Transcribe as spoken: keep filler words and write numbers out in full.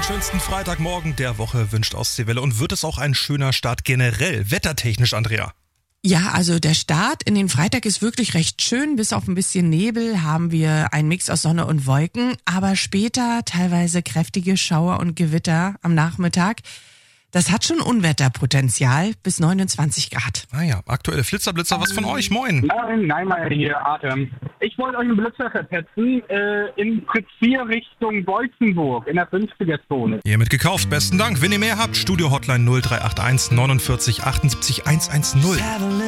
schönsten Freitagmorgen der Woche wünscht Ostseewelle. Und wird es auch ein schöner Start generell, wettertechnisch, Andrea? Ja, also der Start in den Freitag ist wirklich recht schön. Bis auf ein bisschen Nebel haben wir einen Mix aus Sonne und Wolken. Aber später teilweise kräftige Schauer und Gewitter am Nachmittag. Das hat schon Unwetterpotenzial bis neunundzwanzig Grad. Ah ja, aktuelle Flitzerblitzer, was von euch? Moin. Moin, Neimer hier, Atem. Ich wollte euch einen Blitzer verpetzen äh, in Fritz vier Richtung Beutzenburg in der fünfziger-Zone. Hiermit gekauft, besten Dank. Wenn ihr mehr habt, Studio Hotline null drei acht eins neunundvierzig achtundsiebzig hundertzehn.